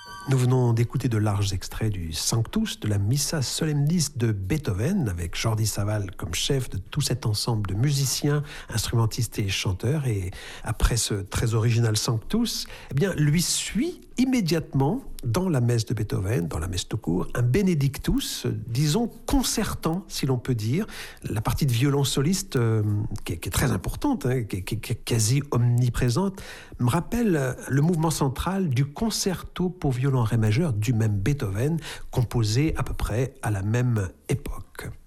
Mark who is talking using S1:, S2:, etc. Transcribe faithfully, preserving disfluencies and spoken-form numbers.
S1: Nous venons d'écouter de larges extraits du Sanctus, de la Missa Solemnis de Beethoven, avec Jordi Savall comme chef de tout cet ensemble de musiciens, instrumentistes et chanteurs. Et après ce très original Sanctus, eh bien, lui suit immédiatement, dans la messe de Beethoven, dans la messe tout court, un Benedictus, disons concertant, si l'on peut dire. La partie de violon soliste, euh, qui, est, qui est très importante, hein, qui, qui, qui est quasi omniprésente, me rappelle le mouvement central du concerto pour violon ré majeur du même Beethoven, composé à peu près à la même époque.